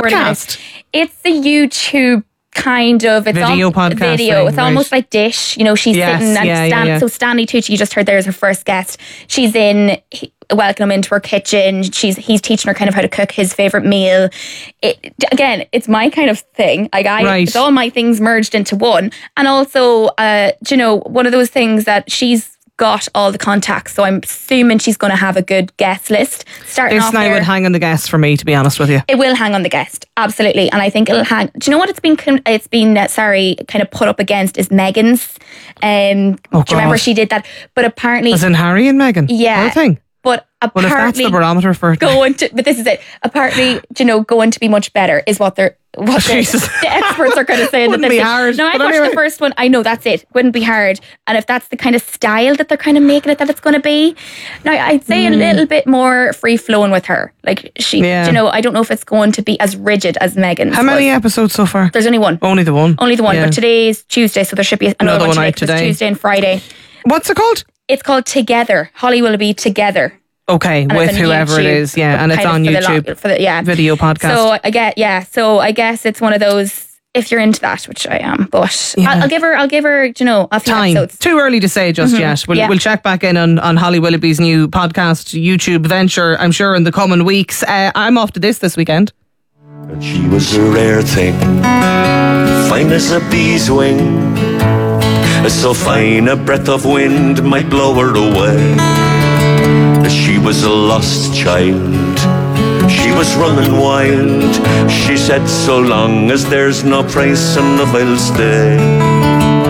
podcast? It's a YouTube kind of video podcast. Video. It's almost like Dish. You know, she's sitting and so Stanley Tucci, you just heard there is her first guest. She's welcome him into her kitchen. He's teaching her kind of how to cook his favourite meal. It's my kind of thing. It's all my things merged into one. And also, one of those things that she's got all the contacts, so I'm assuming she's going to have a good guest list. This now would hang on the guest for me, to be honest with you. It will hang on the guest, absolutely, and I think it'll hang. Do you know what it's been kind of put up against is Meghan's. Do you remember she did that? But apparently, as in Harry and Meghan, yeah, whole thing. But apparently, well, if that's the barometer for it, but this is it. Apparently, going to be much better is what the experts are kind of saying. Wouldn't be hard. No, I watched the first one. I know that's it. Wouldn't be hard. And if that's the kind of style that they're kind of making it that it's going to be, now I'd say a little bit more free flowing with her. Like I don't know if it's going to be as rigid as Meghan's. How many episodes so far? There's only one. Only the one. Yeah. But today's Tuesday, so there should be another one today. Tuesday and Friday. What's it called? It's called Together. Holly Willoughby Together. Okay, and with whoever it is, and it's on YouTube for the video podcast. So I guess it's one of those. If you're into that, which I am, but I'll give her, a few episodes. Too early to say just yet. We'll check back in on Holly Willoughby's new podcast YouTube venture, I'm sure, in the coming weeks. I'm off to this weekend. She was a rare thing, fine as a bee's wing, so fine a breath of wind might blow her away. She was a lost child, she was running wild. She said, so long as there's no price enough, I'll stay.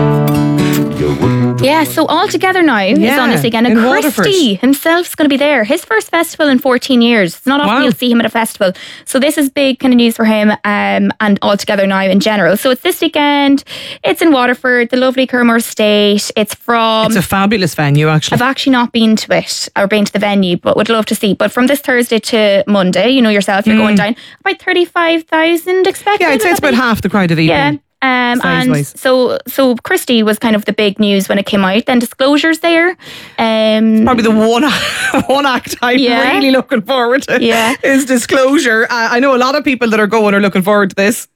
Yeah, so All Together now is on this again. And Christy himself's going to be there. His first festival in 14 years. It's not often you'll see him at a festival. So this is big kind of news for him and All Together now in general. So it's this weekend. It's in Waterford, the lovely Curmore Estate. It's a fabulous venue, actually. I've actually not been to it or been to the venue, but would love to see. But from this Thursday to Monday, you know yourself, you're going down about 35,000 expected. Yeah, I'd say it's about half the crowd of evening. Yeah. And so Christy was kind of the big news when it came out. Then Disclosure's there. Probably the one act I'm really looking forward to is Disclosure. I know a lot of people that are going are looking forward to this.